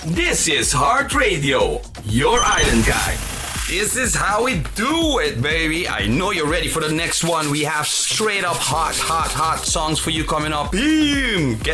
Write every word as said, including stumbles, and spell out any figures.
This is Heart Radio, your island guide. This is how we do it, baby. I know you're ready for the next one. We have straight up hot, hot, hot songs for you coming up. Boom! Get